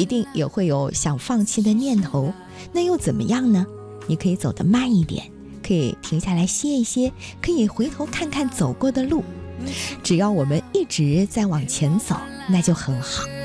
一定也会有想放弃的念头，那又怎么样呢？你可以走得慢一点，可以停下来歇一歇，可以回头看看走过的路，只要我们一直在往前走，那就很好。